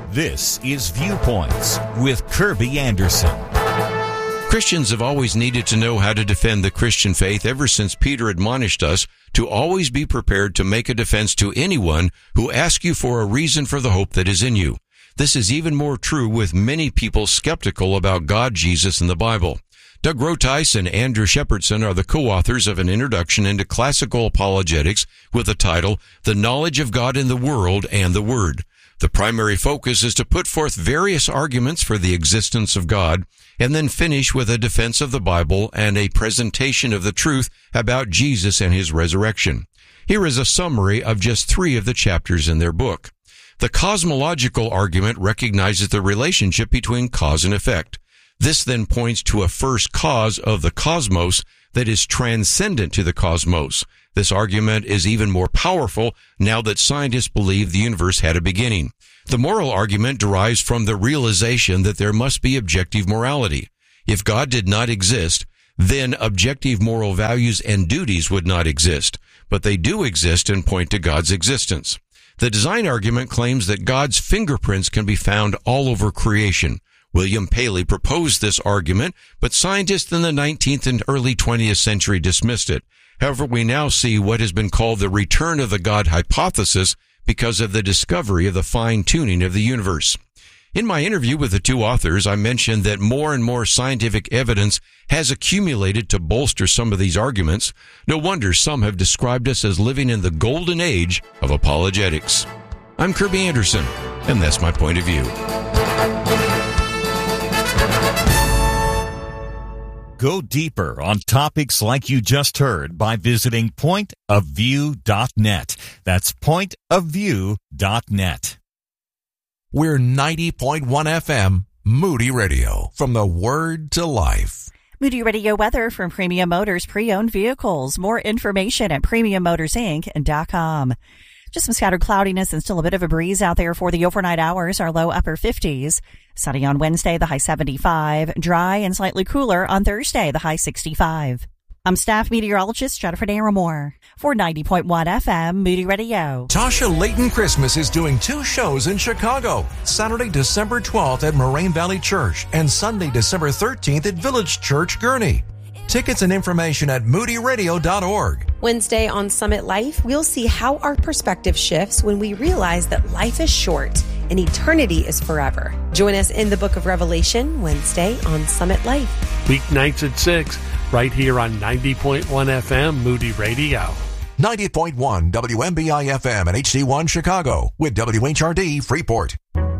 This is Viewpoints with Kirby Anderson. Christians have always needed to know how to defend the Christian faith ever since Peter admonished us to always be prepared to make a defense to anyone who asks you for a reason for the hope that is in you. This is even more true with many people skeptical about God, Jesus, and the Bible. Doug Rotice and Andrew Shepardson are the co-authors of an introduction into classical apologetics with the title, The Knowledge of God in the World and the Word. The primary focus is to put forth various arguments for the existence of God and then finish with a defense of the Bible and a presentation of the truth about Jesus and his resurrection. Here is a summary of just 3 of the chapters in their book. The cosmological argument recognizes the relationship between cause and effect. This then points to a first cause of the cosmos that is transcendent to the cosmos. This argument is even more powerful now that scientists believe the universe had a beginning. The moral argument derives from the realization that there must be objective morality. If God did not exist, then objective moral values and duties would not exist, but they do exist and point to God's existence. The design argument claims that God's fingerprints can be found all over creation. William Paley proposed this argument, but scientists in the 19th and early 20th century dismissed it. However, we now see what has been called the return of the God hypothesis because of the discovery of the fine-tuning of the universe. In my interview with the 2 authors, I mentioned that more and more scientific evidence has accumulated to bolster some of these arguments. No wonder some have described us as living in the golden age of apologetics. I'm Kirby Anderson, and that's my point of view. Go deeper on topics like you just heard by visiting pointofview.net. That's pointofview.net. We're 90.1 FM, Moody Radio, from the Word to Life. Moody Radio weather from Premium Motors Pre-Owned Vehicles. More information at PremiumMotorsInc.com. Just some scattered cloudiness and still a bit of a breeze out there for the overnight hours. Our low upper 50s. Sunny on Wednesday, the high 75. Dry and slightly cooler on Thursday, the high 65. I'm staff meteorologist Jennifer Naramore for 90.1 FM Moody Radio. Tasha Layton Christmas is doing 2 shows in Chicago. Saturday, December 12th at Moraine Valley Church and Sunday, December 13th at Village Church, Gurnee. Tickets and information at moodyradio.org. Wednesday on Summit Life, we'll see how our perspective shifts when we realize that life is short and eternity is forever. Join us in the book of Revelation Wednesday on Summit Life. Weeknights at 6, right here on 90.1 FM Moody Radio. 90.1 WMBI FM and HD1 Chicago with WHRD Freeport.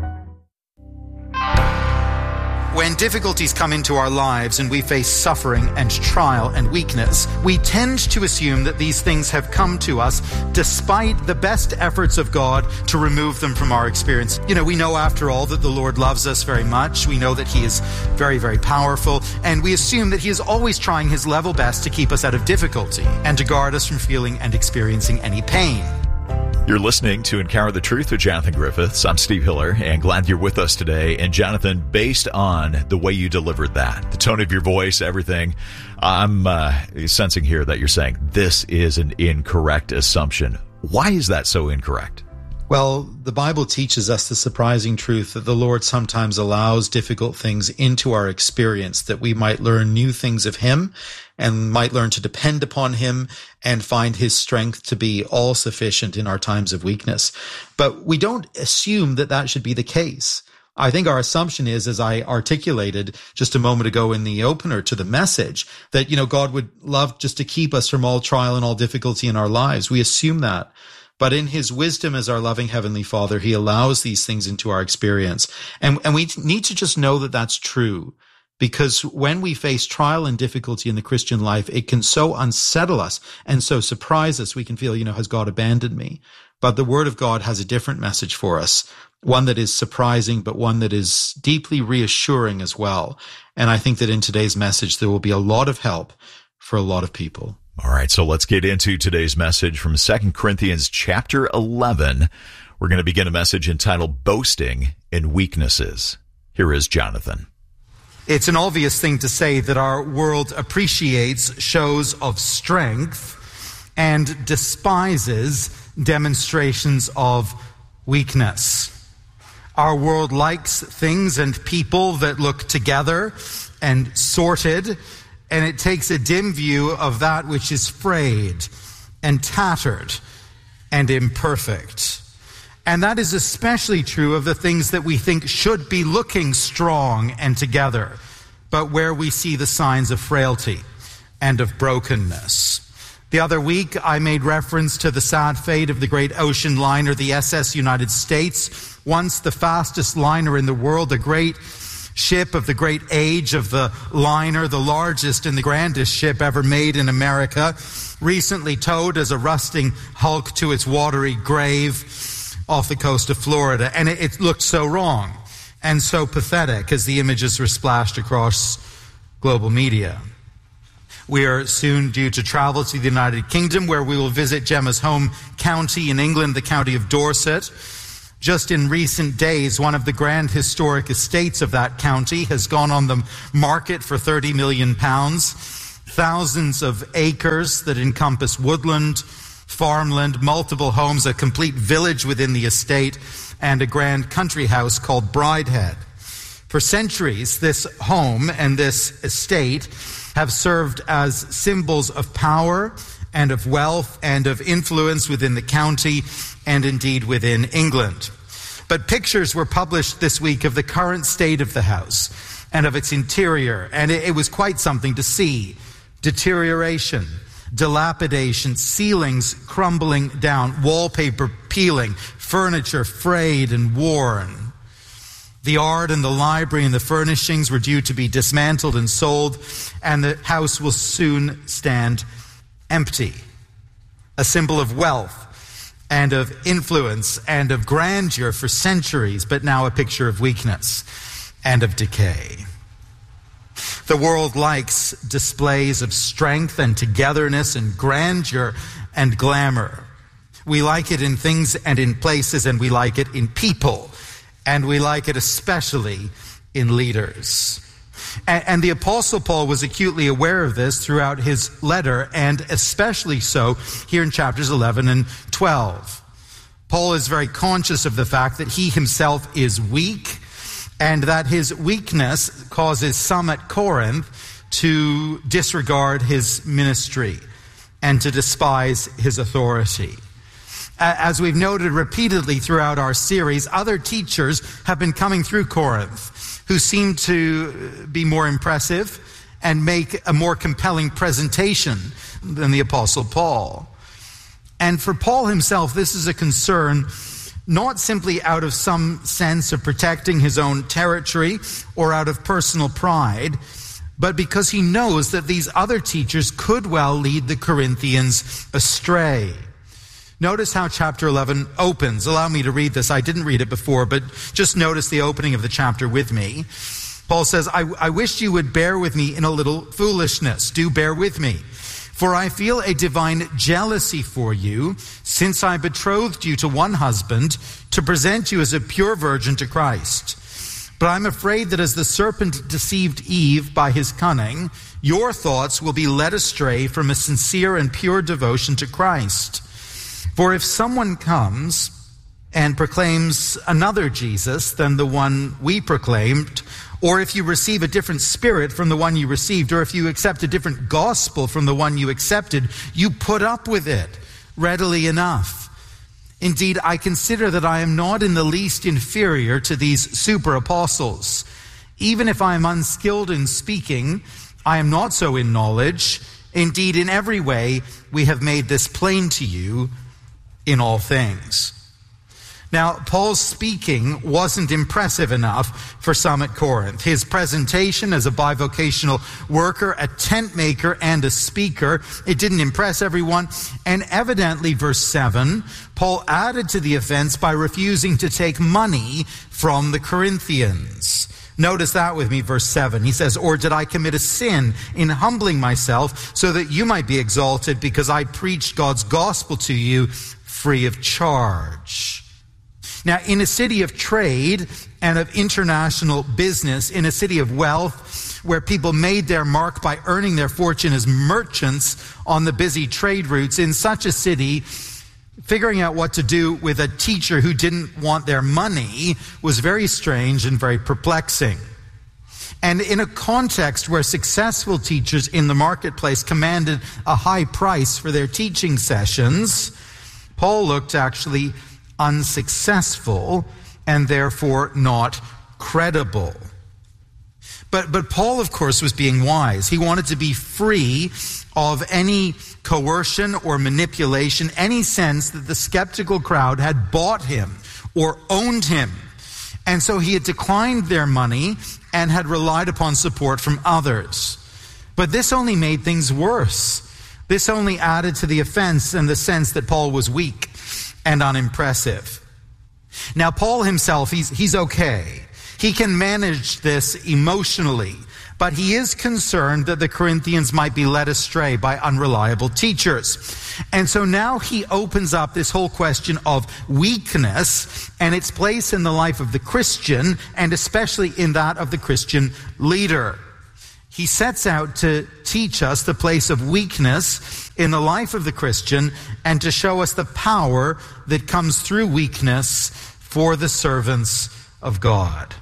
When difficulties come into our lives and we face suffering and trial and weakness, we tend to assume that these things have come to us despite the best efforts of God to remove them from our experience. You know, we know after all that the Lord loves us very much. We know that He is very, very powerful. And we assume that He is always trying His level best to keep us out of difficulty and to guard us from feeling and experiencing any pain. You're listening to Encounter the Truth with Jonathan Griffiths. I'm Steve Hiller, and glad you're with us today. And Jonathan, based on the way you delivered that, the tone of your voice, everything, I'm sensing here that you're saying this is an incorrect assumption. Why is that so incorrect? Well, the Bible teaches us the surprising truth that the Lord sometimes allows difficult things into our experience that we might learn new things of Him and might learn to depend upon Him and find His strength to be all sufficient in our times of weakness. But we don't assume that that should be the case. I think our assumption is, as I articulated just a moment ago in the opener to the message, that, God would love just to keep us from all trial and all difficulty in our lives. We assume that. But in His wisdom as our loving Heavenly Father, He allows these things into our experience. And we need to just know that that's true. Because when we face trial and difficulty in the Christian life, it can so unsettle us and so surprise us. We can feel, has God abandoned me? But the Word of God has a different message for us, one that is surprising, but one that is deeply reassuring as well. And I think that in today's message, there will be a lot of help for a lot of people. All right, so let's get into today's message from 2 Corinthians chapter 11. We're going to begin a message entitled Boasting in Weaknesses. Here is Jonathan. It's an obvious thing to say that our world appreciates shows of strength and despises demonstrations of weakness. Our world likes things and people that look together and sorted, and it takes a dim view of that which is frayed and tattered and imperfect. And that is especially true of the things that we think should be looking strong and together, but where we see the signs of frailty and of brokenness. The other week, I made reference to the sad fate of the great ocean liner, the SS United States, once the fastest liner in the world, a great ship of the great age of the liner, the largest and the grandest ship ever made in America, recently towed as a rusting hulk to its watery grave off the coast of Florida. And it looked so wrong and so pathetic as the images were splashed across global media. We are soon due to travel to the United Kingdom, where we will visit Gemma's home county in England, the county of Dorset. Just in recent days, one of the grand historic estates of that county has gone on the market for £30 million. Thousands of acres that encompass woodland, farmland, multiple homes, a complete village within the estate, and a grand country house called Bridehead. For centuries, this home and this estate have served as symbols of power and of wealth and of influence within the county and indeed within England. But pictures were published this week of the current state of the house and of its interior, and it was quite something to see. Deterioration, dilapidation, ceilings crumbling down, wallpaper peeling, furniture frayed and worn. The art and the library and the furnishings were due to be dismantled and sold, and the house will soon stand empty. A symbol of wealth and of influence and of grandeur for centuries, but now a picture of weakness and of decay. The world likes displays of strength and togetherness and grandeur and glamour. We like it in things and in places, and we like it in people, and we like it especially in leaders. And the Apostle Paul was acutely aware of this throughout his letter, and especially so here in chapters 11 and 12. Paul is very conscious of the fact that he himself is weak, and that his weakness causes some at Corinth to disregard his ministry and to despise his authority. As we've noted repeatedly throughout our series, other teachers have been coming through Corinth who seem to be more impressive and make a more compelling presentation than the Apostle Paul. And for Paul himself, this is a concern not simply out of some sense of protecting his own territory or out of personal pride, but because he knows that these other teachers could well lead the Corinthians astray. Notice how chapter 11 opens. Allow me to read this. I didn't read it before, but just notice the opening of the chapter with me. Paul says, I wish you would bear with me in a little foolishness. Do bear with me. For I feel a divine jealousy for you, since I betrothed you to one husband, to present you as a pure virgin to Christ. But I'm afraid that as the serpent deceived Eve by his cunning, your thoughts will be led astray from a sincere and pure devotion to Christ. For if someone comes and proclaims another Jesus than the one we proclaimed, or if you receive a different spirit from the one you received, or if you accept a different gospel from the one you accepted, you put up with it readily enough. Indeed, I consider that I am not in the least inferior to these super apostles. Even if I am unskilled in speaking, I am not so in knowledge. Indeed, in every way, we have made this plain to you in all things. Now, Paul's speaking wasn't impressive enough for some at Corinth. His presentation as a bivocational worker, a tent maker, and a speaker, it didn't impress everyone. And evidently, verse 7, Paul added to the offense by refusing to take money from the Corinthians. Notice that with me, verse 7. He says, or did I commit a sin in humbling myself so that you might be exalted because I preached God's gospel to you free of charge? Now, in a city of trade and of international business, in a city of wealth, where people made their mark by earning their fortune as merchants on the busy trade routes, in such a city, Figuring out what to do with a teacher who didn't want their money was very strange and very perplexing. And in a context where successful teachers in the marketplace commanded a high price for their teaching sessions, Paul looked actually unsuccessful and therefore not credible. But Paul, of course, was being wise. He wanted to be free of any coercion or manipulation, any sense that the skeptical crowd had bought him or owned him. And so he had declined their money and had relied upon support from others. But this only made things worse. This only added to the offense and the sense that Paul was weak and unimpressive. Now, Paul himself, he's okay. He can manage this emotionally, but he is concerned that the Corinthians might be led astray by unreliable teachers. And so now he opens up this whole question of weakness and its place in the life of the Christian, and especially in that of the Christian leader. He sets out to teach us the place of weakness in the life of the Christian and to show us the power that comes through weakness for the servants of God.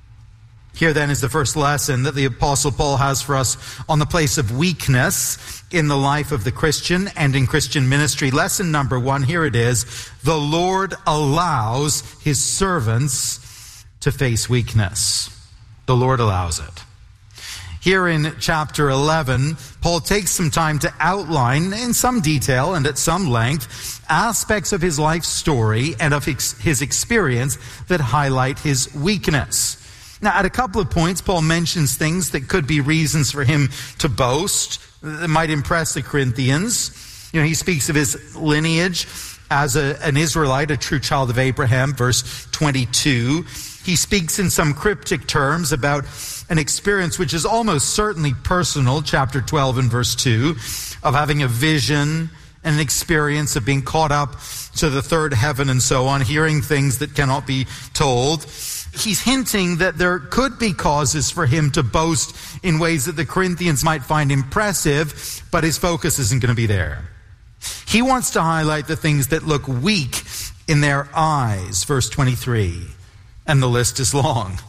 Here then is the first lesson that the Apostle Paul has for us on the place of weakness in the life of the Christian and in Christian ministry. Lesson number 1, here it is. The Lord allows his servants to face weakness. The Lord allows it. Here in chapter 11, Paul takes some time to outline in some detail and at some length aspects of his life story and of his experience that highlight his weakness. Now, at a couple of points, Paul mentions things that could be reasons for him to boast, that might impress the Corinthians. He speaks of his lineage as an Israelite, a true child of Abraham, verse 22. He speaks in some cryptic terms about an experience which is almost certainly personal, chapter 12 and verse 2, of having a vision and an experience of being caught up to the third heaven and so on, hearing things that cannot be told. He's hinting that there could be causes for him to boast in ways that the Corinthians might find impressive, but his focus isn't going to be there. He wants to highlight the things that look weak in their eyes, verse 23. And the list is long.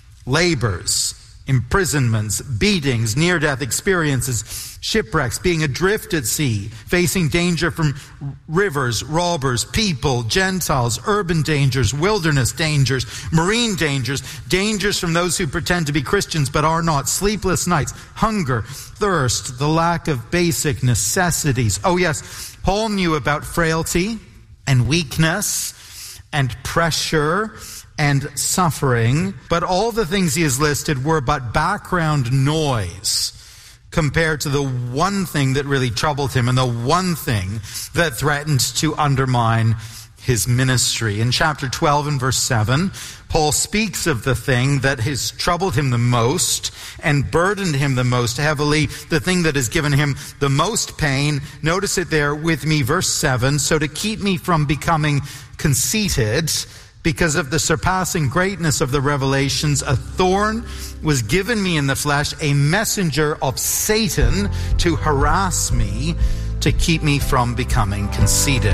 Labors, imprisonments, beatings, near-death experiences, shipwrecks, being adrift at sea, facing danger from rivers, robbers, people, Gentiles, urban dangers, wilderness dangers, marine dangers, dangers from those who pretend to be Christians but are not, sleepless nights, hunger, thirst, the lack of basic necessities. Oh yes, Paul knew about frailty and weakness and pressure and suffering, but all the things he has listed were but background noise compared to the one thing that really troubled him and the one thing that threatened to undermine his ministry. In chapter 12 and verse 7, Paul speaks of the thing that has troubled him the most and burdened him the most heavily, the thing that has given him the most pain. Notice it there with me, verse 7, so to keep me from becoming conceited, because of the surpassing greatness of the revelations, a thorn was given me in the flesh, a messenger of Satan to harass me, to keep me from becoming conceited.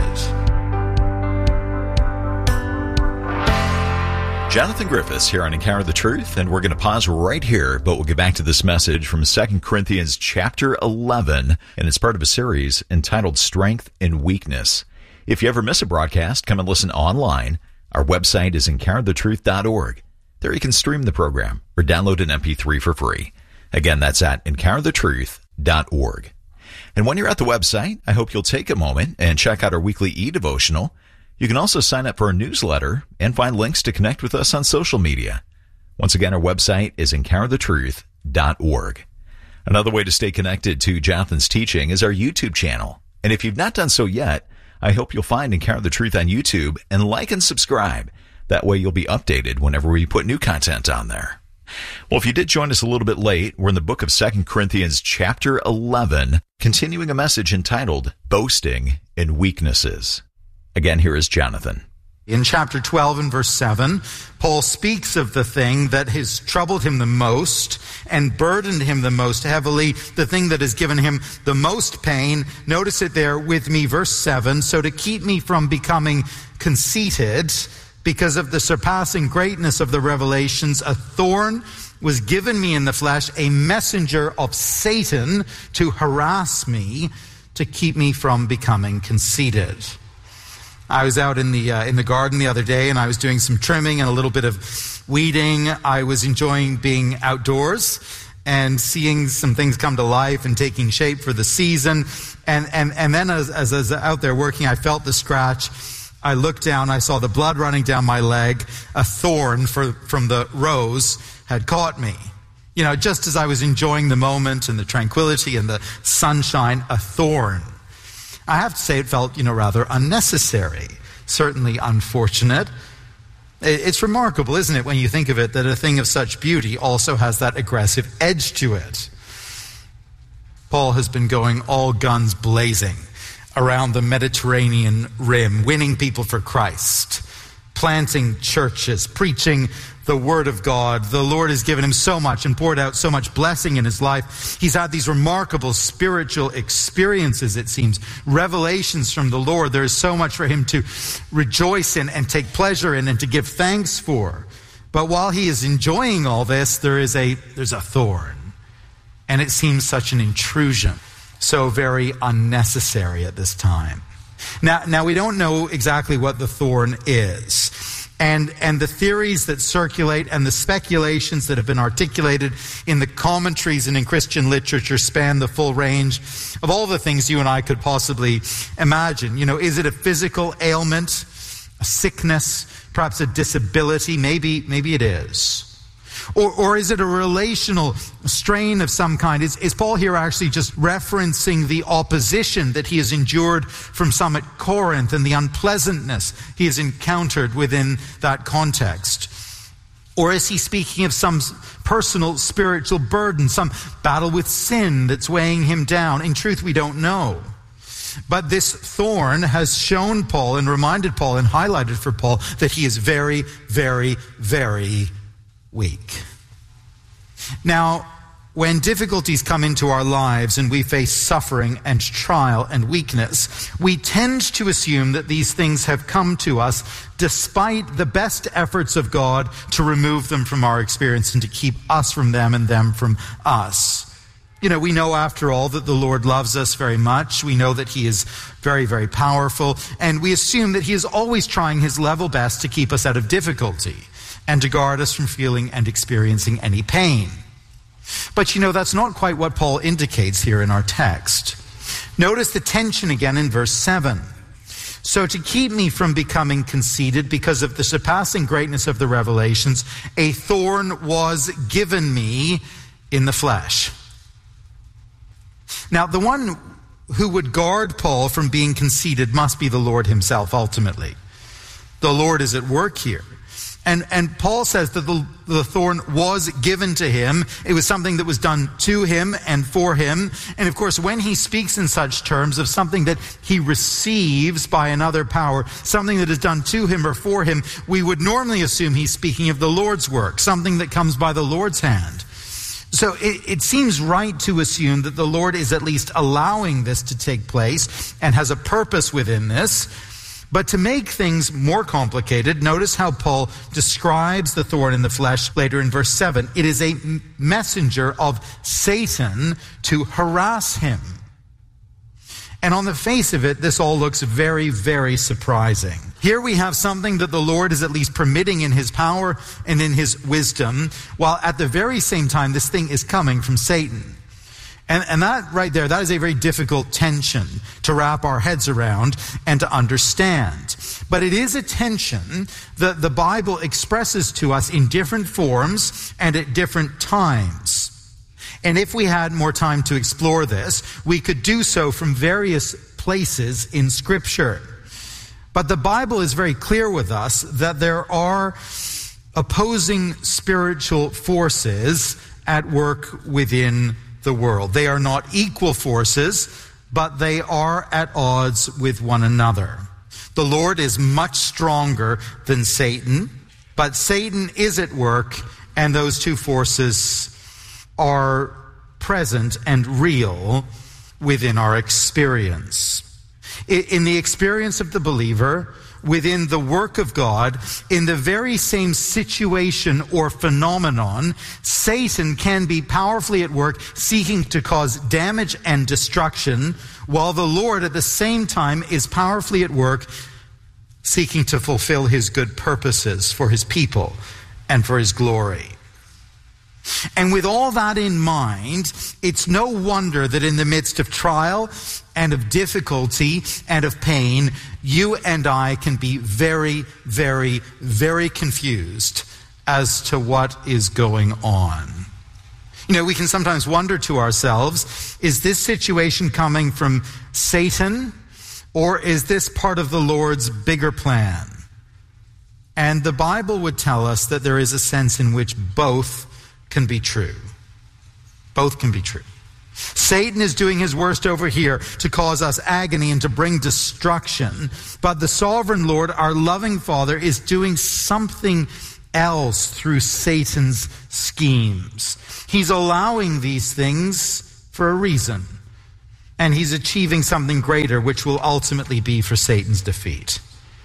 Jonathan Griffiths here on Encounter the Truth, and we're going to pause right here, but we'll get back to this message from 2 Corinthians chapter 11, and it's part of a series entitled Strength in Weakness. If you ever miss a broadcast, come and listen online. Our website is encounterthetruth.org. There you can stream the program or download an MP3 for free. Again, that's at encounterthetruth.org. And when you're at the website, I hope you'll take a moment and check out our weekly e-devotional. You can also sign up for our newsletter and find links to connect with us on social media. Once again, our website is encounterthetruth.org. Another way to stay connected to Jonathan's teaching is our YouTube channel. And if you've not done so yet, I hope you'll find Encounter the Truth on YouTube and like and subscribe. That way you'll be updated whenever we put new content on there. Well, if you did join us a little bit late, we're in the book of 2 Corinthians chapter 11, continuing a message entitled Boasting in Weaknesses. Again, here is Jonathan. In chapter 12 and verse 7, Paul speaks of the thing that has troubled him the most and burdened him the most heavily, the thing that has given him the most pain. Notice it there with me, verse 7. So to keep me from becoming conceited, because of the surpassing greatness of the revelations, a thorn was given me in the flesh, a messenger of Satan to harass me, to keep me from becoming conceited. I was out in the garden the other day, and I was doing some trimming and a little bit of weeding. I was enjoying being outdoors and seeing some things come to life and taking shape for the season. And then as I was out there working, I felt the scratch. I looked down, I saw the blood running down my leg. A thorn from the rose had caught me. You know, just as I was enjoying the moment and the tranquility and the sunshine, a thorn. I have to say it felt, rather unnecessary, certainly unfortunate. It's remarkable, isn't it, when you think of it, that a thing of such beauty also has that aggressive edge to it. Paul has been going all guns blazing around the Mediterranean rim, winning people for Christ, planting churches, preaching the Word of God. The Lord has given him so much and poured out so much blessing in his life. He's had these remarkable spiritual experiences, it seems, revelations from the Lord. There is so much for him to rejoice in and take pleasure in and to give thanks for. But while he is enjoying all this, there's a thorn. And it seems such an intrusion, so very unnecessary at this time. Now we don't know exactly what the thorn is. And the theories that circulate and the speculations that have been articulated in the commentaries and in Christian literature span the full range of all the things you and I could possibly imagine. Is it a physical ailment, a sickness, perhaps a disability? Maybe it is. Or is it a relational strain of some kind? Is Paul here actually just referencing the opposition that he has endured from some at Corinth and the unpleasantness he has encountered within that context? Or is he speaking of some personal spiritual burden, some battle with sin that's weighing him down? In truth, we don't know. But this thorn has shown Paul and reminded Paul and highlighted for Paul that he is very, very, very weak. Now, when difficulties come into our lives and we face suffering and trial and weakness, we tend to assume that these things have come to us despite the best efforts of God to remove them from our experience and to keep us from them and them from us. We know after all that the Lord loves us very much. We know that he is very, very powerful, and we assume that he is always trying his level best to keep us out of difficulty and to guard us from feeling and experiencing any pain. But that's not quite what Paul indicates here in our text. Notice the tension again in verse 7. So to keep me from becoming conceited because of the surpassing greatness of the revelations, a thorn was given me in the flesh. Now, the one who would guard Paul from being conceited must be the Lord himself, ultimately. The Lord is at work here. And Paul says that the thorn was given to him. It was something that was done to him and for him. And of course, when he speaks in such terms of something that he receives by another power, something that is done to him or for him, we would normally assume he's speaking of the Lord's work, something that comes by the Lord's hand. So it seems right to assume that the Lord is at least allowing this to take place and has a purpose within this. But to make things more complicated, notice how Paul describes the thorn in the flesh later in verse 7. It is a messenger of Satan to harass him. And on the face of it, this all looks very, very surprising. Here we have something that the Lord is at least permitting in his power and in his wisdom, while at the very same time, this thing is coming from Satan. And that right there, that is a very difficult tension to wrap our heads around and to understand. But it is a tension that the Bible expresses to us in different forms and at different times. And if we had more time to explore this, we could do so from various places in Scripture. But the Bible is very clear with us that there are opposing spiritual forces at work within the world. They are not equal forces, but they are at odds with one another. The Lord is much stronger than Satan, but Satan is at work, and those two forces are present and real within our experience. In the experience of the believer, within the work of God, in the very same situation or phenomenon, Satan can be powerfully at work seeking to cause damage and destruction, while the Lord at the same time is powerfully at work seeking to fulfill his good purposes for his people and for his glory. And with all that in mind, it's no wonder that in the midst of trial and of difficulty and of pain, you and I can be very, very, very confused as to what is going on. You know, we can sometimes wonder to ourselves, is this situation coming from Satan, or is this part of the Lord's bigger plan? And the Bible would tell us that there is a sense in which both can be true. Both can be true. Satan is doing his worst over here to cause us agony and to bring destruction. But the sovereign Lord, our loving Father, is doing something else through Satan's schemes. He's allowing these things for a reason. And he's achieving something greater, which will ultimately be for Satan's defeat.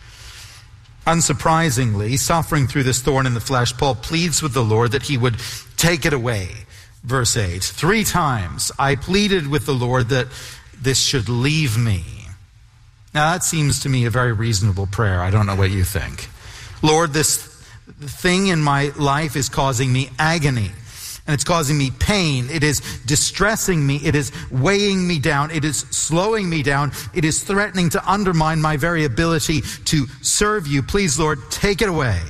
Unsurprisingly, suffering through this thorn in the flesh, Paul pleads with the Lord that he would take it away. Verse 8, 3 times I pleaded with the Lord that this should leave me. Now that seems to me a very reasonable prayer. I don't know what you think. Lord, this thing in my life is causing me agony. And it's causing me pain. It is distressing me. It is weighing me down. It is slowing me down. It is threatening to undermine my very ability to serve you. Please, Lord, take it away.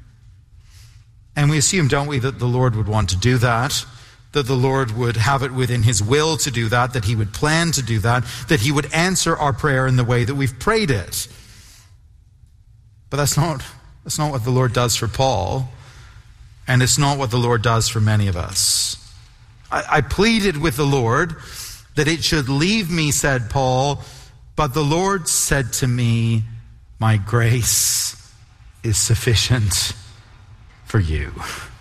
And we assume, don't we, that the Lord would want to do that, that the Lord would have it within his will to do that he would plan to do that he would answer our prayer in the way that we've prayed it. But that's not what the Lord does for Paul. And it's not what the Lord does for many of us. I pleaded with the Lord that it should leave me, said Paul, but the Lord said to me, my grace is sufficient for you.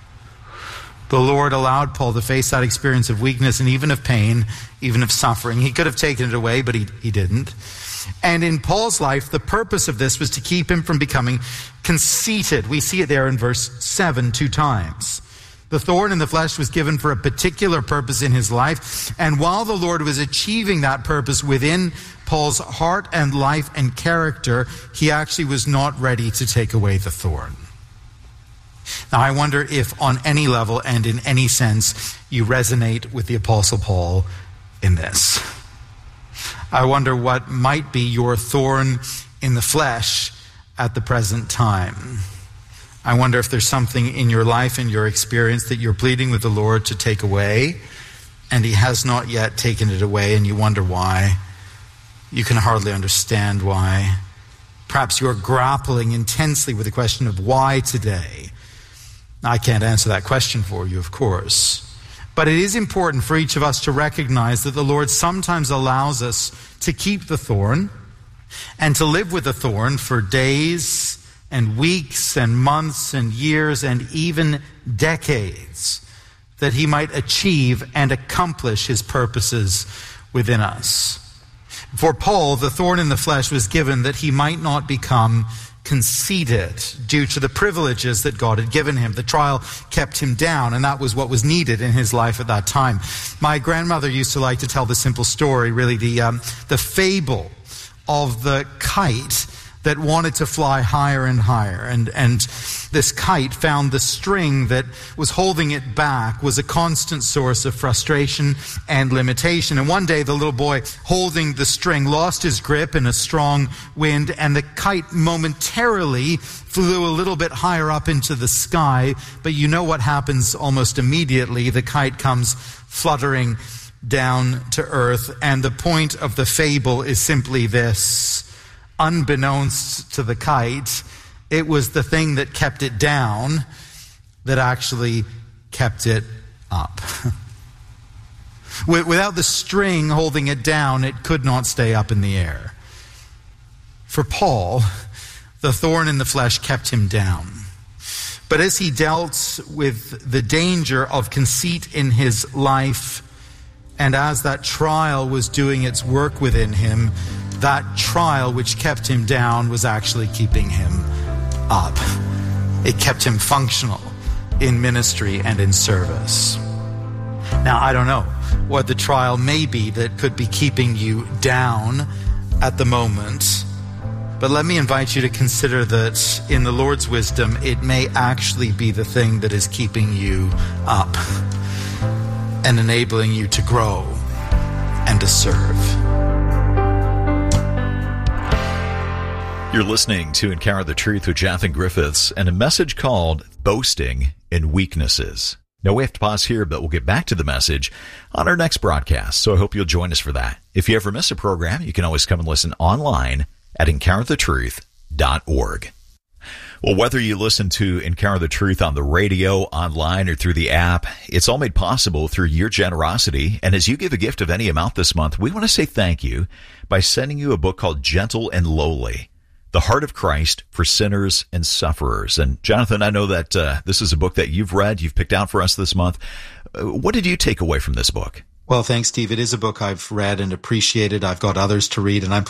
The Lord allowed Paul to face that experience of weakness and even of pain, even of suffering. He could have taken it away, but he didn't. And in Paul's life, the purpose of this was to keep him from becoming conceited. We see it there in verse 7 2 times. The thorn in the flesh was given for a particular purpose in his life. And while the Lord was achieving that purpose within Paul's heart and life and character, he actually was not ready to take away the thorn. Now, I wonder if on any level and in any sense you resonate with the Apostle Paul in this. I wonder what might be your thorn in the flesh at the present time. I wonder if there's something in your life and your experience that you're pleading with the Lord to take away, and he has not yet taken it away, and you wonder why. You can hardly understand why. Perhaps you're grappling intensely with the question of why today. I can't answer that question for you, of course. But it is important for each of us to recognize that the Lord sometimes allows us to keep the thorn and to live with the thorn for days and weeks and months and years and even decades, that he might achieve and accomplish his purposes within us. For Paul, the thorn in the flesh was given that he might not become conceited due to the privileges that God had given him. The trial kept him down, and that was what was needed in his life at that time. My grandmother used to like to tell the simple story, really the fable of the kite that wanted to fly higher and higher. And this kite found the string that was holding it back was a constant source of frustration and limitation. And one day the little boy holding the string lost his grip in a strong wind, and the kite momentarily flew a little bit higher up into the sky. But you know what happens almost immediately. The kite comes fluttering down to earth. And the point of the fable is simply this. Unbeknownst to the kite, it was the thing that kept it down that actually kept it up. Without the string holding it down, it could not stay up in the air. For Paul, the thorn in the flesh kept him down. But as he dealt with the danger of conceit in his life, and as that trial was doing its work within him, that trial which kept him down was actually keeping him up. It kept him functional in ministry and in service. Now, I don't know what the trial may be that could be keeping you down at the moment, but let me invite you to consider that in the Lord's wisdom, it may actually be the thing that is keeping you up and enabling you to grow and to serve. You're listening to Encounter the Truth with Jonathan Griffiths and a message called Boasting in Weaknesses. Now, we have to pause here, but we'll get back to the message on our next broadcast, so I hope you'll join us for that. If you ever miss a program, you can always come and listen online at encounterthetruth.org. Well, whether you listen to Encounter the Truth on the radio, online, or through the app, it's all made possible through your generosity. And as you give a gift of any amount this month, we want to say thank you by sending you a book called Gentle and Lowly, The Heart of Christ for Sinners and Sufferers. And Jonathan, I know that this is a book that you've read, you've picked out for us this month. What did you take away from this book? Well, thanks, Steve. It is a book I've read and appreciated. I've got others to read, and I'm